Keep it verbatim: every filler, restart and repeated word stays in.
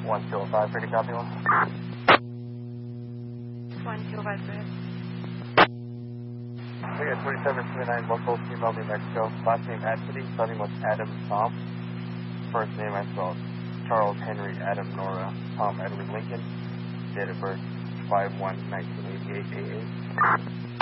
one two oh five, pretty copy one. one two oh five, go ahead. We got twenty-seven twenty-nine local female New Mexico. Last name Ashley, starting with Adam Tom. First name I spelled Charles Henry Adam Nora Tom Edward Lincoln. Date of birth five one nineteen eighty-eight A eight.